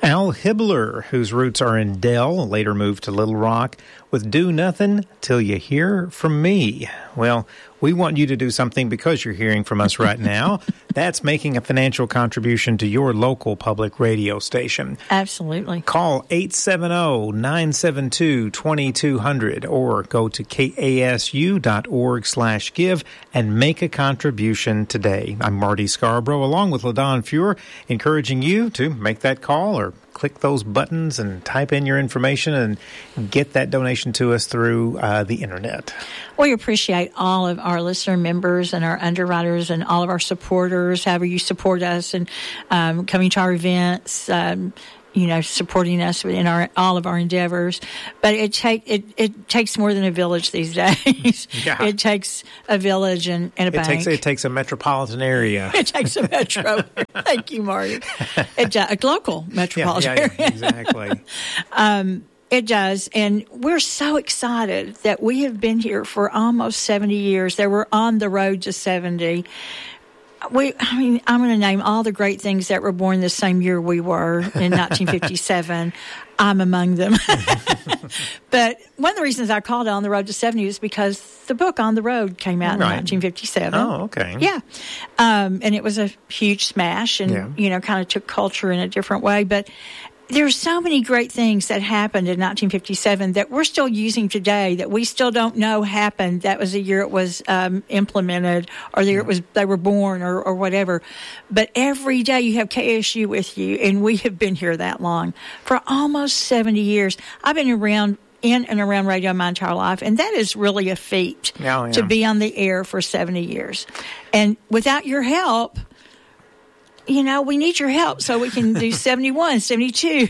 Al Hibbler, whose roots are in Dell, later moved to Little Rock, with Do Nothing Till You Hear From Me. Well, we want you to do something because you're hearing from us right now. That's making a financial contribution to your local public radio station. Absolutely. Call 870-972-2200 or go to kasu.org/give and make a contribution today. I'm Marty Scarborough, along with LaDon Fuhr, encouraging you to make that call or click those buttons and type in your information and get that donation to us through the internet. We appreciate all of our listener members and our underwriters and all of our supporters, however you support us and coming to our events, supporting us in all of our endeavors. But it takes more than a village these days. Yeah. It takes a village and a bank. It takes a metropolitan area. It takes a metro. Thank you, Marty. A local metropolitan area. Yeah, exactly. It does, and we're so excited that we have been here for almost 70 years, that we're on the road to 70. I'm going to name all the great things that were born the same year we were in 1957. I'm among them. But one of the reasons I called it On the Road to 70 is because the book On the Road came out in 1957. Oh, okay. Yeah. And it was a huge smash and, kind of took culture in a different way. But there's so many great things that happened in 1957 that we're still using today that we still don't know happened. That was the year it was implemented or the year they were born or whatever. But every day you have KSU with you, and we have been here that long. For almost 70 years. I've been around in and around radio my entire life, and that is really a feat to be on the air for 70 years. And without your help, we need your help so we can do 71, 72,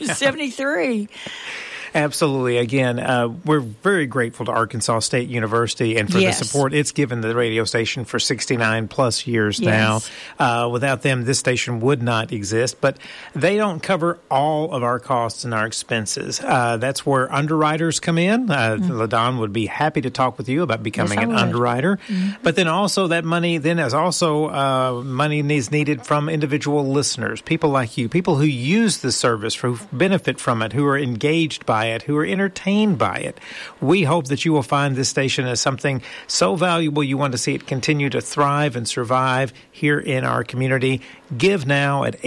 73. Absolutely. Again, we're very grateful to Arkansas State University and for the support it's given the radio station for 69 plus years now. Without them, this station would not exist. But they don't cover all of our costs and our expenses. That's where underwriters come in. LaDon would be happy to talk with you about becoming an underwriter. But then also that money is also money is needed from individual listeners, people like you, people who use the service, who benefit from it, who are engaged by it, who are entertained by it. We hope that you will find this station as something so valuable you want to see it continue to thrive and survive here in our community. Give now at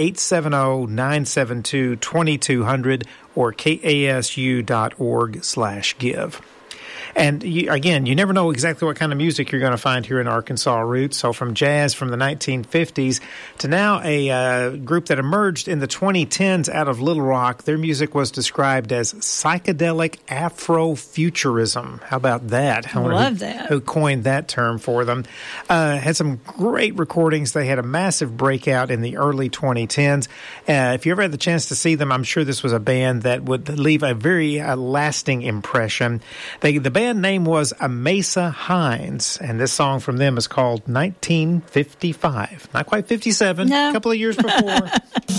870-972-2200 or kasu.org/give. And you never know exactly what kind of music you're going to find here in Arkansas Roots. So from jazz from the 1950s to now a group that emerged in the 2010s out of Little Rock. Their music was described as psychedelic Afrofuturism. How about that? I love that. Who coined that term for them. Had some great recordings. They had a massive breakout in the early 2010s. If you ever had the chance to see them, I'm sure this was a band that would leave a very lasting impression. The band name was Amasa Hines, and this song from them is called 1955. Not quite 57, a couple of years before.